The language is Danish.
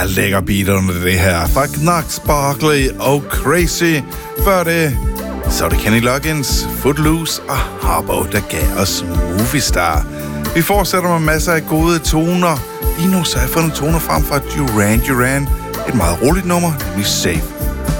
lækker beat under det her. Fra Knox, Barkley og Crazy. Før det, så er det Kenny Loggins, Footloose og Harbo, der gav os Movie Star. Vi fortsætter med masser af gode toner. Lige nu så har jeg fundet toner frem fra Duran Duran. Et meget roligt nummer, nemlig Safe.